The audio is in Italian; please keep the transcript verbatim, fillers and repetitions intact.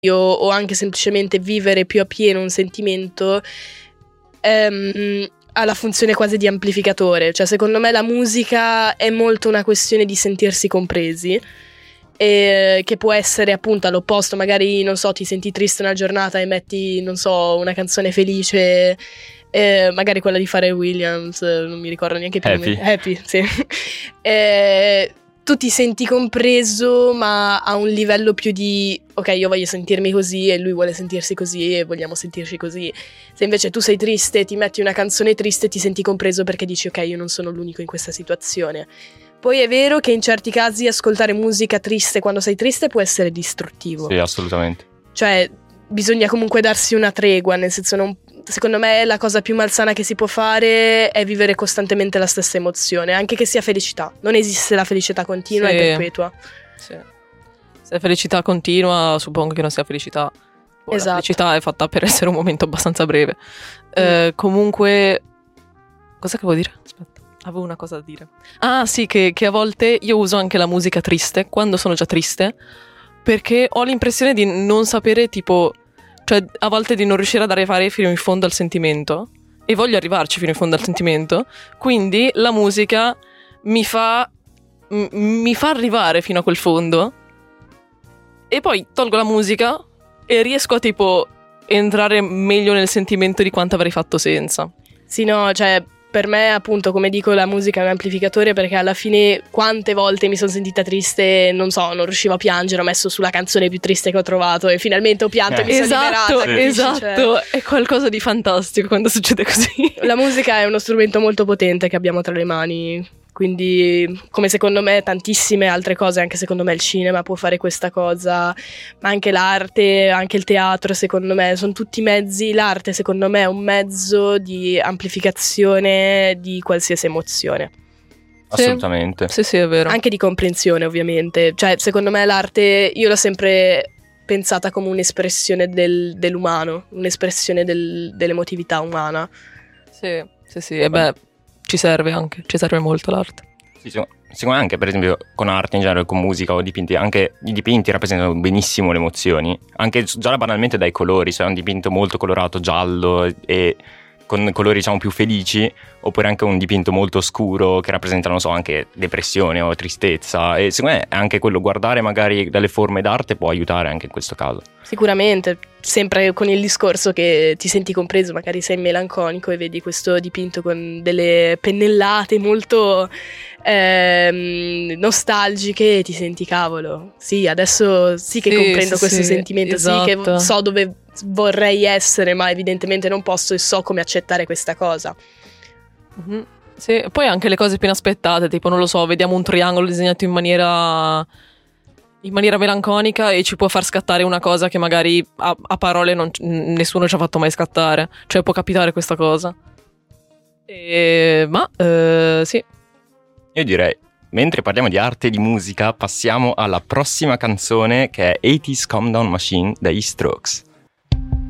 o anche semplicemente vivere più appieno un sentimento, ehm, ha la funzione quasi di amplificatore. Cioè, secondo me la musica è molto una questione di sentirsi compresi, e che può essere appunto all'opposto. Magari, non so, ti senti triste una giornata e metti, non so, una canzone felice, eh, magari quella di Pharrell Williams, non mi ricordo neanche più. Happy. Happy, sì. eh, tu ti senti compreso, ma a un livello più di ok, io voglio sentirmi così e lui vuole sentirsi così e vogliamo sentirci così. Se invece tu sei triste, ti metti una canzone triste, ti senti compreso perché dici ok, io non sono l'unico in questa situazione. Poi è vero che in certi casi ascoltare musica triste quando sei triste può essere distruttivo. Sì, assolutamente. Cioè, bisogna comunque darsi una tregua, nel senso, non, secondo me la cosa più malsana che si può fare è vivere costantemente la stessa emozione, anche che sia felicità. Non esiste la felicità continua sì. e perpetua. Sì. Se la felicità continua, suppongo che non sia felicità. Oh, esatto. La felicità è fatta per essere un momento abbastanza breve. Mm. Eh, comunque, cosa che vuol dire? Aspetta. Avevo una cosa da dire. Ah sì, che, che a volte io uso anche la musica triste quando sono già triste, perché ho l'impressione di non sapere, tipo, cioè a volte di non riuscire ad arrivare fino in fondo al sentimento, e voglio arrivarci fino in fondo al sentimento, quindi la musica mi fa m- mi fa arrivare fino a quel fondo, e poi tolgo la musica e riesco a tipo entrare meglio nel sentimento di quanto avrei fatto senza. Sì, no, cioè per me, appunto, come dico, la musica è un amplificatore, perché alla fine quante volte mi sono sentita triste, non so, non riuscivo a piangere, ho messo sulla canzone più triste che ho trovato e finalmente ho pianto e mi esatto, sono liberata. Esatto, cioè, è qualcosa di fantastico quando succede così. La musica è uno strumento molto potente che abbiamo tra le mani, quindi come secondo me tantissime altre cose, anche secondo me il cinema può fare questa cosa, ma anche l'arte, anche il teatro, secondo me sono tutti mezzi. L'arte secondo me è un mezzo di amplificazione di qualsiasi emozione. Assolutamente. Sì, sì, è vero. Anche di comprensione, ovviamente. Cioè, secondo me l'arte, io l'ho sempre pensata come un'espressione del, dell'umano, un'espressione del, dell'emotività umana. Sì, sì, sì, e beh, ci serve anche, ci serve molto l'arte. Sì, secondo me anche, per esempio, con arte in genere, con musica o dipinti, anche i dipinti rappresentano benissimo le emozioni, anche già banalmente dai colori, se è un dipinto molto colorato, giallo e con colori diciamo più felici, oppure anche un dipinto molto scuro che rappresenta, non so, anche depressione o tristezza, e secondo me anche quello, guardare magari dalle forme d'arte può aiutare anche in questo caso. Sicuramente, sempre con il discorso che ti senti compreso, magari sei melanconico e vedi questo dipinto con delle pennellate molto ehm, nostalgiche e ti senti cavolo, sì, adesso sì che sì, comprendo sì, questo sì, sentimento, esatto. Sì che so dove vorrei essere, ma evidentemente non posso, e so come accettare questa cosa. Mm-hmm. Sì, poi anche le cose più inaspettate, tipo non lo so, vediamo un triangolo disegnato in maniera in maniera melanconica e ci può far scattare una cosa che magari a, a parole non, nessuno ci ha fatto mai scattare, cioè può capitare questa cosa. E, ma eh, sì, io direi, mentre parliamo di arte e di musica, passiamo alla prossima canzone, che è eighties Calm Down Machine dagli Strokes.